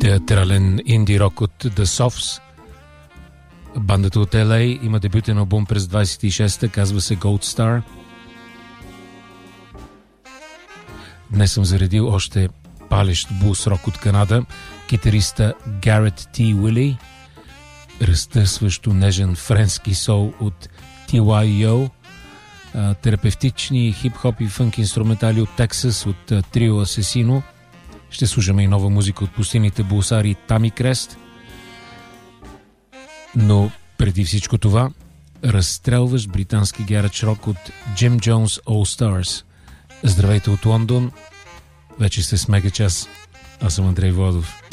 театрален инди рок от The Softs. Бандата от LA има дебютен албум през 26-та, казва се Gold Star. Днес съм заредил още палещ блус рок от Канада. Китариста Гарет Т. Уили, разтърсващо нежен френски сол от T.Y.O., терапевтични хип-хоп и фънк инструментали от Тексас от трио Асесино. Ще слушаме и нова музика от пустините блусари Тами Крест. Но преди всичко това, разстрелваш британски гарадж рок от Jim Jones All Stars. Здравейте от Лондон, вече сте с Мегачас. Аз съм Андрей Владов.